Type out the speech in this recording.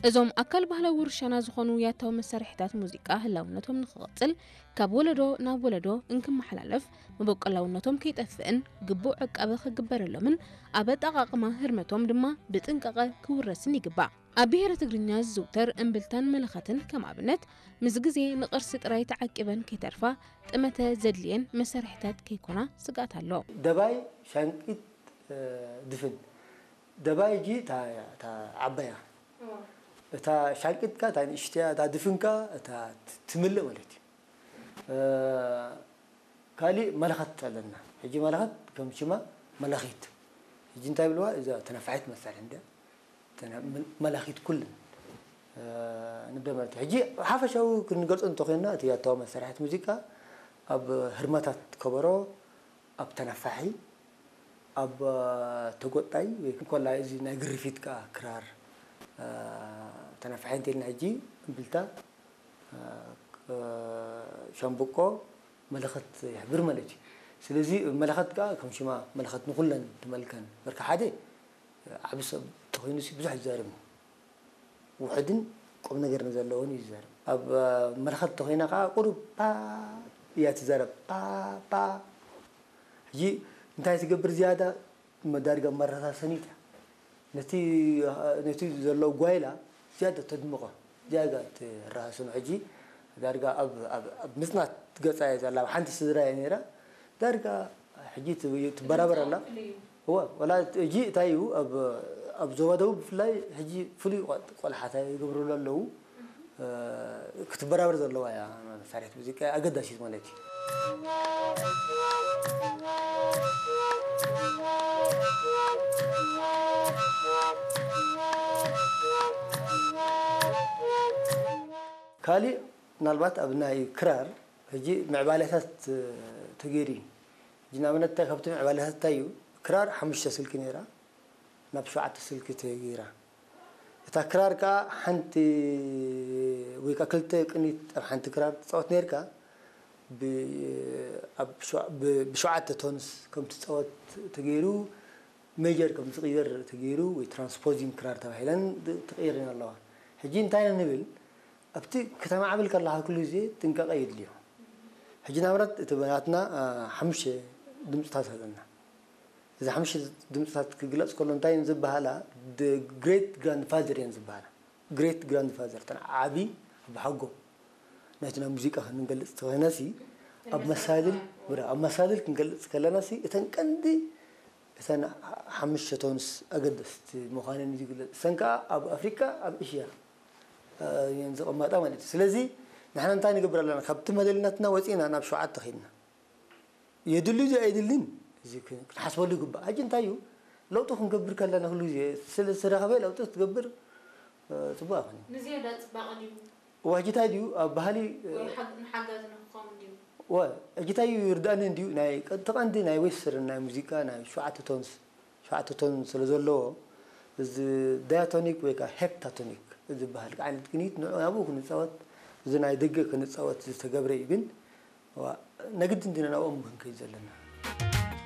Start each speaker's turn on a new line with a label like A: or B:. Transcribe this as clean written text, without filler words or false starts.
A: እዞም ኣካል ባህላዊ ውርሻና ዝኾኑ ያታው መሳርሒታት ሙዚቃ ህላውነቶም ንኽቕፅል ካብ ወለዶ ናብ ወለዶ እንክመሓላለፍ መበቆላውነቶም ከይጠፍእን ግቡእ ዕቃበ ክግበረሎምን ኣብ ኣጠቓቕማ ህርመቶም ድማ ብጥንቃቐ ክውረስን ይግባእ። ኣብ ብሄረ ትግርኛ ዝዝውተር እምብልታን መለኸትን ከም ኣብነት ምስ ግዜ ንቕርሲ ጥራይ ተዓቂበን ከይተርፋ ጥመተ ዘድልየን መሳርሒታት ከይኮና ስጋት ኣሎ።
B: ደባይ ሻንቂት ድፍን ደባይ ጂ ታ ዓባያ እታ ሻንቂትካ ታ ንእሽትያ ታ ድፍንካ እታ ትምልእ ማለት እዩ። ካሊእ መለኸት ኣለና ሕጂ መለኸት ከም ሽማ መለኺት ሕጂ እንታይ ብልዋ እዛ ተነፋሒት መሳርሒ እንድያ መለኺት ኩልን ንብለ ማለት እዩ። ሕጂ ሓፈሻዊ ክንገልፆ እንተኮይንና እቲ ያታዊ መሳርሒት ሙዚቃ ኣብ ህርመታት ከበሮ ኣብ ተነፋሒ ኣብ ተጎጣይ ወይ ኮላ እዚ ናይ ግርፊት ከዓ ክራር ተነፋሒ እንተልና ሕጂ እምብልታ ሻምበቆ መለኸት ይሕብር ማለት እዩ። ስለዚ መለኸት ከዓ ከም ሽማ መለኸት ንኩለን ትመልከን በርካ ሓደ ዓብ ሰብ ተኮይኑ ብዙሕ ይዛረብ ውሕድን ቁም ነገር ዘለዎን ይዛረብ። ኣብ መለኸት ተኮይና ከዓ ቁሩብ ፓ እያ ትዛረብ ፓ ሕጂ እንታይ ትገብር ዝያዳ መዳርጋ መረሳሰኒት ነቲ ዘሎ ጓይላ ዝያዳ ተድምቆ ዝያዳ ትረሳሰኑ ሕጂ ዳርጋ ኣብ ምጽናት ገጻ ዘላ ሓንቲ ስድራ ነይራ ዳርጋ ሕጂ ትበራበር ኣላ ወላ ሕጂ እንታይ እዩ ኣብ ዞባ ደቡብ ብፍላይ ሕጂ ፍሉይ ቆልሓታ ይገብርሉ ኣለዉ ክትበራበር ዘለዋ እያ መሳርሒት ሙዚቃ ኣገዳሲት ማለት እዩ። ካሊእ ምናልባት ኣብ ናይ ክራር ሕጂ ምዕባለታት ተገይሩ ሕጂ ንኣብነት እንታይ ካብቲ ምዕባለታት እንታይ እዩ ክራር 5 ስልኪ ነይራ ናብ 7 ስልኪ ተገይራ እታ ክራር ከዓ ሓንቲ ወይ ከዓ ክልተ ቅኒት ኣብ ሓንቲ ክራር ትፃወት ነርካ ብ7 ቶንስ ከም ትፃወት ተገይሩ ሜጀር ከም ዝቕየር ተገይሩ ወይ ትራንስፖዚንግ ክራር ተባሂለን ተቐይረን ኣለዋ። ሕጂ እንታይ ንብል ኣብቲ ከተማ ዓብል ከለኻ ኩሉ ግዜ ጥንቃቐ የድልዮ። ሕጂ ንኣብነት እቲ በናትና 5 ድምፅታት ኣለና እዛ 5 ድምፅታት ክግለፅ ከሎ እንታይ ዝበሃላ ግሬት ግራንድ ፋዘር እየን ዝበሃላ ግሬት ግራንድ ፋዘር ተን ዓቢ ብሓጎ ናይትና ሙዚቃ ክንገልፅ ተኾይናሲ ኣብ መሳልል ክንገልፅ ከለናሲ እተን ቀንዲ እተን 5 ቶንስ ኣገደስቲ ምዃነን ዝግለፅ እተን ከዓ ኣብ ኣፍሪካ ኣብ እስያ ينزق مالتي سلزي نحن نتاعي نقبل لنا خبط مدلناتنا وزينا أنا بشوعات تخيلنا يدلوا زي يدلين زي حسب اللي قبل أجن تايو لو تخن قبر كلا نخلو زي سلسلة خبيل لو تقبر تباغني
C: نزيادة تباغني
B: وأجتايو بهالي
C: نحجزنا قام ديو
B: وأجتايو يردان ديو ناي طبعا دي ناي ويسر ناي موسيقى ناي شوعات تونس سلزلوا إذ دايتونيك ويكا هبتاتونيك إذا بهالك عن تكنيت نوع أبوه نتصوت إذا نايدقق نتصوت تجبري بين ونقد عندنا نوم بنكيز لنا